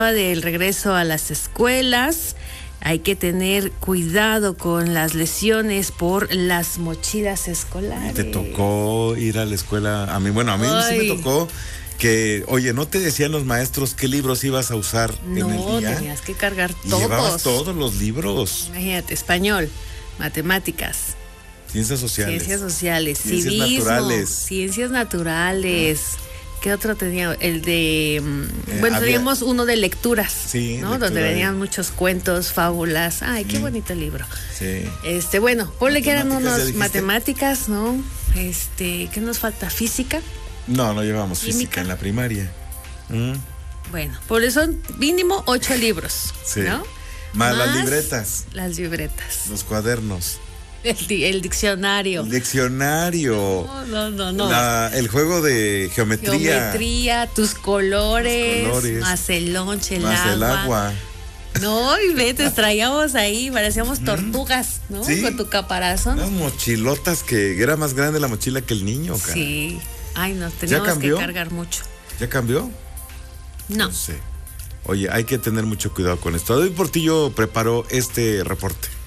del regreso a las escuelas. Hay que tener cuidado con las lesiones por las mochilas escolares. ¿Te tocó ir a la escuela? A mí sí me tocó que, oye, ¿no te decían los maestros qué libros ibas a usar en el día? No, tenías que cargar Y todos. llevabas todos los libros. Imagínate, español, matemáticas, Ciencias sociales, ciencias naturales. ¿Qué otro tenía? El de... teníamos uno de lecturas, sí, ¿no? lectura, donde venían muchos cuentos, fábulas. Ay, qué bonito libro. Sí. Ponle que eran unos matemáticas, ¿no? ¿Qué nos falta? ¿Física? No llevamos física en la primaria. Bueno, por eso mínimo 8 libros, sí. ¿no? Más las libretas. Las libretas. Los cuadernos. El diccionario. El diccionario. No. El juego de geometría. Tus colores. Más el lonche, el agua. No, y te traíamos ahí, parecíamos tortugas, ¿no? Sí. Con tu caparazón. Unas mochilotas que era más grande la mochila que el niño, cara. Sí. Ay, no, teníamos que cargar mucho. ¿Ya cambió? No. No sé. Oye, hay que tener mucho cuidado con esto. David Portillo preparó este reporte.